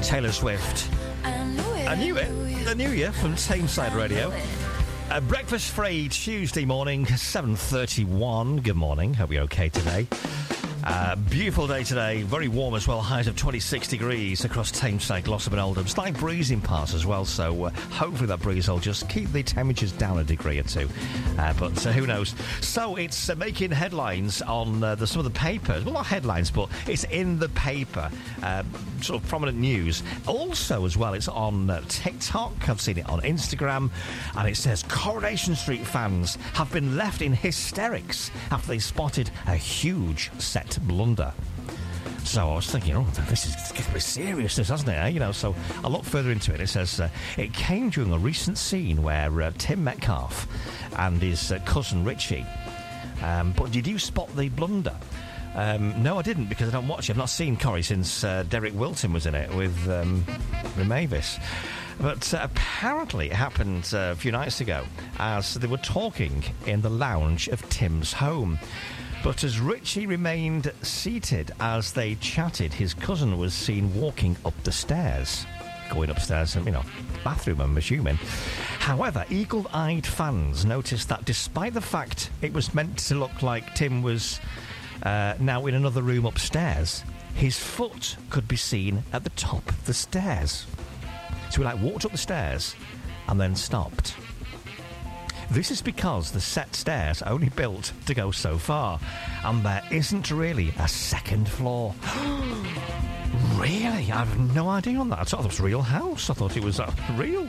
Taylor Swift. I knew it. I knew you from Tameside Radio. Breakfast Free Tuesday morning, 7:31. Good morning. Hope you're okay today. Beautiful day today, very warm as well, highs of 26 degrees across Tameside, Glossop and Oldham. Slight breeze in parts as well, so hopefully that breeze will just keep the temperatures down a degree or two. But who knows? So it's making headlines on some of the papers. Well, not headlines, but it's in the paper. Sort of prominent news. Also, as well, it's on TikTok. I've seen it on Instagram. And it says Coronation Street fans have been left in hysterics after they spotted a huge set blunder. So I was thinking, this is getting serious, this, hasn't it? You know, so I looked further into it. It says it came during a recent scene where Tim Metcalfe and his cousin Richie. But did you spot the blunder? No, I didn't, because I don't watch it. I've not seen Corrie since Derek Wilton was in it with Mavis. But apparently it happened a few nights ago as they were talking in the lounge of Tim's home. But as Richie remained seated as they chatted, his cousin was seen walking up the stairs. Going upstairs, bathroom, I'm assuming. However, eagle-eyed fans noticed that despite the fact it was meant to look like Tim was now in another room upstairs, his foot could be seen at the top of the stairs. So he walked up the stairs and then stopped. This is because the set stairs are only built to go so far, and there isn't really a second floor. Really? I have no idea on that. I thought it was a real house. I thought it was real.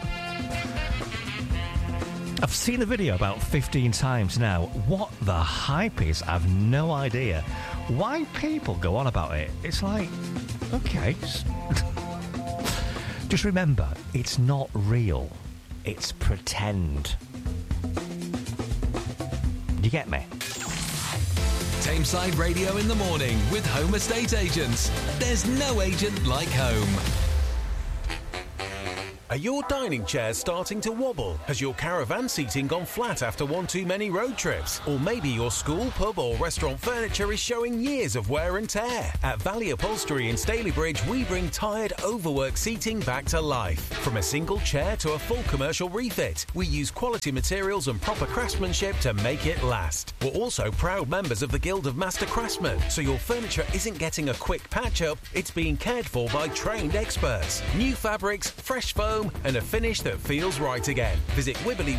I've seen the video about 15 times now. What the hype is, I've no idea. Why people go on about it? It's like, okay. Just remember, it's not real. It's pretend. You get me? Tameside Radio in the morning with Home Estate Agents. There's no agent like home. Are your dining chairs starting to wobble? Has your caravan seating gone flat after one too many road trips? Or maybe your school, pub or restaurant furniture is showing years of wear and tear? At Valley Upholstery in Stalybridge, we bring tired, overworked seating back to life. From a single chair to a full commercial refit, we use quality materials and proper craftsmanship to make it last. We're also proud members of the Guild of Master Craftsmen, so your furniture isn't getting a quick patch-up, it's being cared for by trained experts. New fabrics, fresh foam, and a finish that feels right again. Visit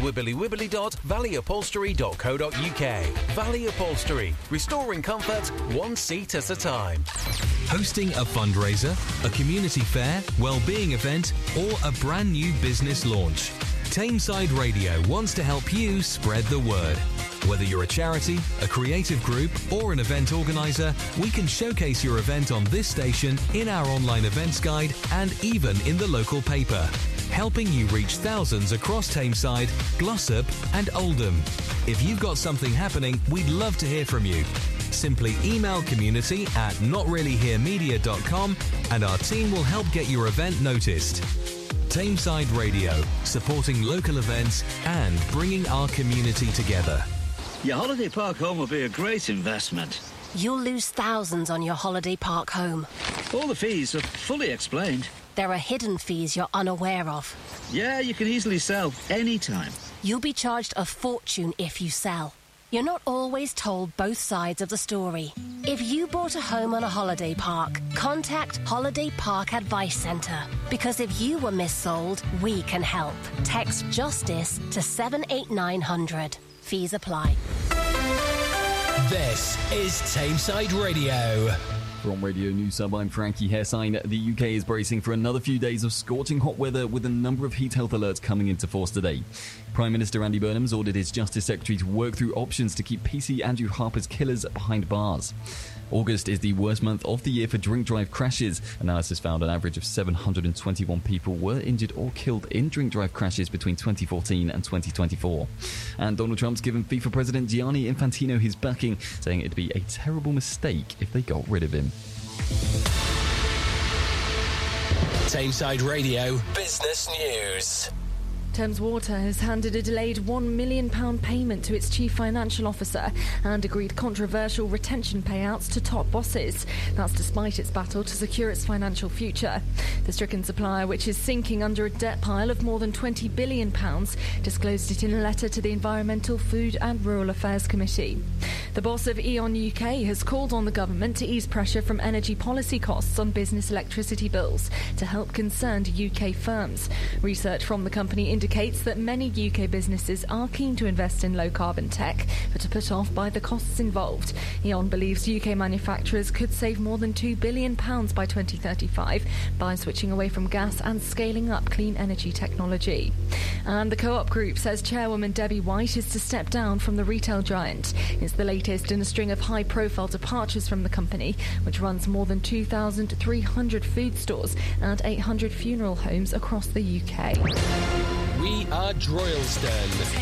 wibbly.valleyupholstery.co.uk. Valley Upholstery, restoring comfort one seat at a time. Hosting a fundraiser, a community fair, well-being event, or a brand new business launch. Tameside Radio wants to help you spread the word. Whether you're a charity, a creative group, or an event organiser, we can showcase your event on this station, in our online events guide, and even in the local paper. Helping you reach thousands across Tameside, Glossop and Oldham. If you've got something happening, we'd love to hear from you. Simply email community@notreallyheremedia.com and our team will help get your event noticed. Tameside Radio, supporting local events and bringing our community together. Your holiday park home will be a great investment. You'll lose thousands on your holiday park home. All the fees are fully explained. There are hidden fees you're unaware of. Yeah, you can easily sell anytime. You'll be charged a fortune if you sell. You're not always told both sides of the story. If you bought a home on a holiday park, contact Holiday Park Advice Centre. Because if you were missold, we can help. Text JUSTICE to 78900. Fees apply. This is Tameside Radio. From Radio News Sub, I'm Frankie Hessine. The UK is bracing for another few days of scorching hot weather with a number of heat health alerts coming into force today. Prime Minister Andy Burnham has ordered his Justice Secretary to work through options to keep PC Andrew Harper's killers behind bars. August is the worst month of the year for drink drive crashes. Analysis found an average of 721 people were injured or killed in drink drive crashes between 2014 and 2024. And Donald Trump's given FIFA President Gianni Infantino his backing, saying it'd be a terrible mistake if they got rid of him. Tameside Radio Business News. Thames Water has handed a delayed £1 million payment to its chief financial officer and agreed controversial retention payouts to top bosses. That's despite its battle to secure its financial future. The stricken supplier, which is sinking under a debt pile of more than £20 billion, disclosed it in a letter to the Environmental, Food and Rural Affairs Committee. The boss of E.ON UK has called on the government to ease pressure from energy policy costs on business electricity bills to help concerned UK firms. Research from the company indicates that many UK businesses are keen to invest in low-carbon tech, but are put off by the costs involved. E.ON believes UK manufacturers could save more than £2 billion by 2035 by switching away from gas and scaling up clean energy technology. And the Co-op Group says chairwoman Debbie White is to step down from the retail giant. It's the latest in a string of high-profile departures from the company, which runs more than 2,300 food stores and 800 funeral homes across the UK. We are Droylsden.